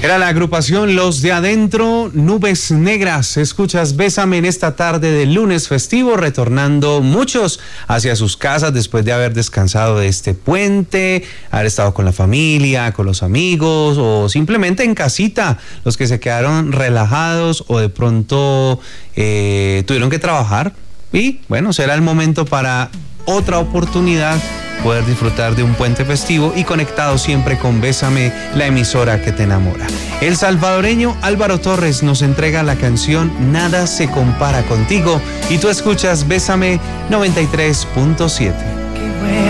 Era la agrupación Los de Adentro, Nubes Negras. Escuchas Bésame en esta tarde de lunes festivo, retornando muchos hacia sus casas después de haber descansado de este puente, haber estado con la familia, con los amigos o simplemente en casita, los que se quedaron relajados o de pronto tuvieron que trabajar. Y bueno, será el momento para otra oportunidad poder disfrutar de un puente festivo y conectado siempre con Bésame, la emisora que te enamora. El salvadoreño Álvaro Torres nos entrega la canción Nada se compara contigo y tú escuchas Bésame 93.7.